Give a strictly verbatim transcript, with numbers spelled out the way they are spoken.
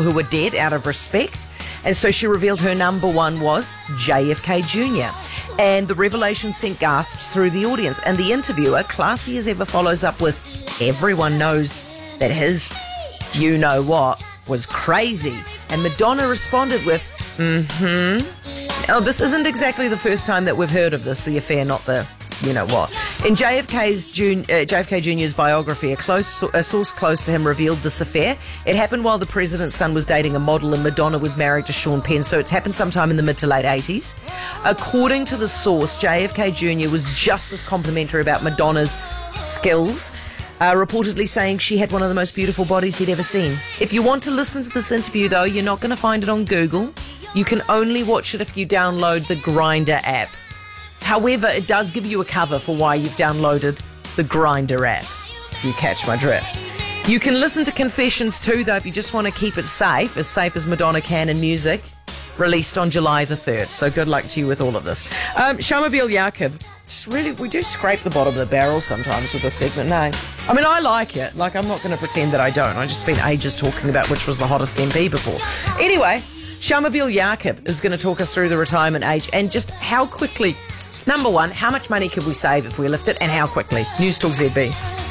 who were dead out of respect. And so she revealed her number one was J F K Junior And the revelation sent gasps through the audience. And the interviewer, classy as ever, follows up with, everyone knows that his you-know-what was crazy. And Madonna responded with, mm-hmm. Now, this isn't exactly the first time that we've heard of this, the affair, not the you-know-what. In J F K's Jun- uh, J F K Junior's biography, a, close, a source close to him revealed this affair. It happened while the president's son was dating a model and Madonna was married to Sean Penn, so it's happened sometime in the mid to late eighties. According to the source, J F K Junior was just as complimentary about Madonna's skills, uh, reportedly saying she had one of the most beautiful bodies he'd ever seen. If you want to listen to this interview, though, you're not going to find it on Google. You can only watch it if you download the Grindr app. However, it does give you a cover for why you've downloaded the Grindr app, if you catch my drift. You can listen to Confessions too, though, if you just want to keep it safe, as safe as Madonna can in music, released on July the third. So good luck to you with all of this. Um, Shamabeel Yaqub, just really, we do scrape the bottom of the barrel sometimes with this segment, no? I mean, I like it. Like, I'm not going to pretend that I don't. I just spent ages talking about which was the hottest M P before. Anyway, Shamabeel Yaqub is going to talk us through the retirement age and just how quickly... Number one, how much money could we save if we lift it, and how quickly? News Talk Z B.